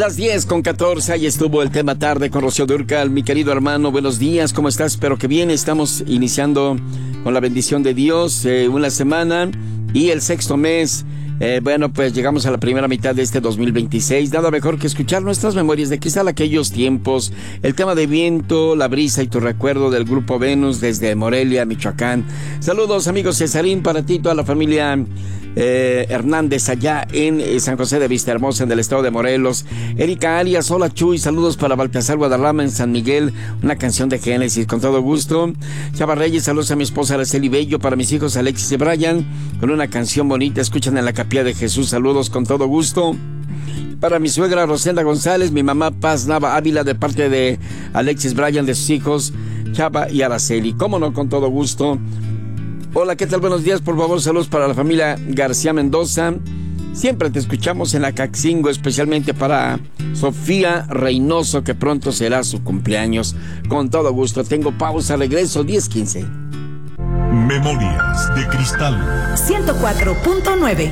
Las 10:14, ahí estuvo el tema tarde con Rocío Dúrcal. Mi querido hermano, buenos días, ¿cómo estás? Espero que bien. Estamos iniciando con la bendición de Dios una semana y el sexto mes. Bueno, pues llegamos a la primera mitad de este 2026. Nada mejor que escuchar nuestras memorias de cristal, aquellos tiempos. El tema de viento, la brisa y tu recuerdo del Grupo Venus desde Morelia, Michoacán. Saludos, amigos. Cesarín, para ti, toda la familia Hernández allá en San José de Vistahermosa, en el estado de Morelos. Erika Arias, hola Chuy, saludos para Baltasar Guadarrama en San Miguel, una canción de Génesis, con todo gusto. Chava Reyes, saludos a mi esposa Araceli Bello, para mis hijos Alexis y Brian, con una canción bonita, escuchan en la Capilla de Jesús, saludos con todo gusto. Para mi suegra Rosenda González, mi mamá Paz Nava Ávila, de parte de Alexis Brian, de sus hijos Chava y Araceli, cómo no, con todo gusto. Hola, ¿qué tal? Buenos días, por favor, saludos para la familia García Mendoza. Siempre te escuchamos en la Caxingo, especialmente para Sofía Reynoso, que pronto será su cumpleaños. Con todo gusto, tengo pausa, regreso 10:15. Memorias de Cristal 104.9.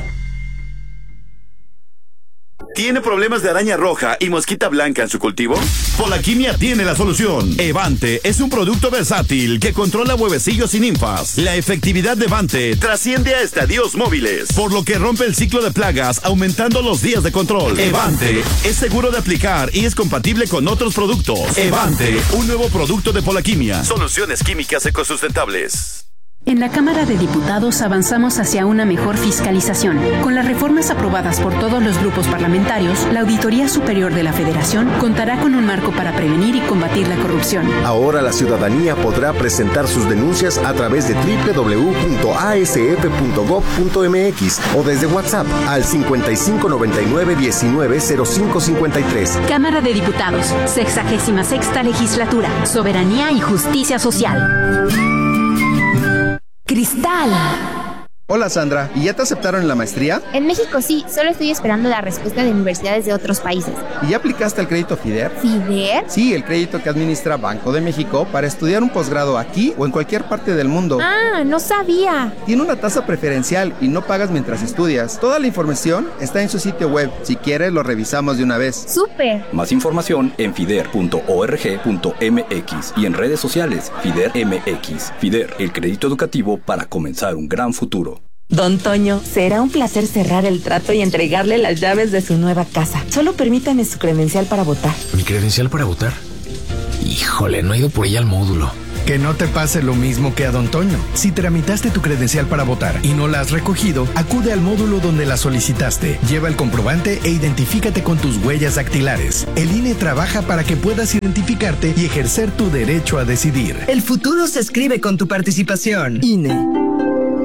¿Tiene problemas de araña roja y mosquita blanca en su cultivo? Polaquimia tiene la solución. Evante es un producto versátil que controla huevecillos y ninfas. La efectividad de Evante Trasciende a estadios móviles, por lo que rompe el ciclo de plagas, aumentando los días de control. Evante es seguro de aplicar y es compatible con otros productos. Evante, un nuevo producto de Polaquimia. Soluciones químicas ecosustentables. En la Cámara de Diputados avanzamos hacia una mejor fiscalización. Con las reformas aprobadas por todos los grupos parlamentarios, la Auditoría Superior de la Federación contará con un marco para prevenir y combatir la corrupción. Ahora la ciudadanía podrá presentar sus denuncias a través de www.asf.gov.mx o desde WhatsApp al 5599-190553. Cámara de Diputados, 66ª Legislatura, Soberanía y Justicia Social. Cristal. Hola Sandra, ¿y ya te aceptaron en la maestría? En México sí, solo estoy esperando la respuesta de universidades de otros países. ¿Y ya aplicaste al crédito FIDER? ¿FIDER? Sí, el crédito que administra Banco de México para estudiar un posgrado aquí o en cualquier parte del mundo. Ah, no sabía. Tiene una tasa preferencial y no pagas mientras estudias. Toda la información está en su sitio web. Si quieres, lo revisamos de una vez. ¡Súper! Más información en fider.org.mx y en redes sociales FIDER MX. FIDER, el crédito educativo para comenzar un gran futuro. Don Toño, será un placer cerrar el trato y entregarle las llaves de su nueva casa. Solo permítame su credencial para votar. ¿Mi credencial para votar? Híjole, no he ido por ella al módulo. Que no te pase lo mismo que a Don Toño. Si tramitaste tu credencial para votar y no la has recogido, acude al módulo donde la solicitaste. Lleva el comprobante e identifícate con tus huellas dactilares. El INE trabaja para que puedas identificarte y ejercer tu derecho a decidir. El futuro se escribe con tu participación. INE.